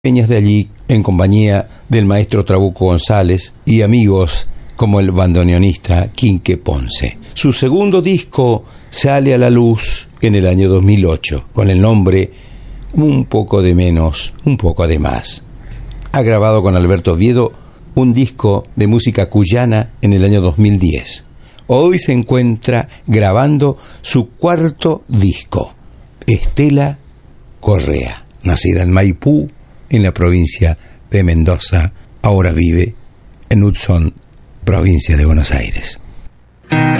peñas de allí en compañía del maestro Trabuco González y amigos como el bandoneonista Quinque Ponce. Su segundo disco sale a la luz en el año 2008 con el nombre Un poco de menos, un poco de más. Ha grabado con Alberto Oviedo un disco de música cuyana en el año 2010. Hoy se encuentra grabando su cuarto disco, Estela Correa, nacida en Maipú, en la provincia de Mendoza, ahora vive en Hudson, provincia de Buenos Aires.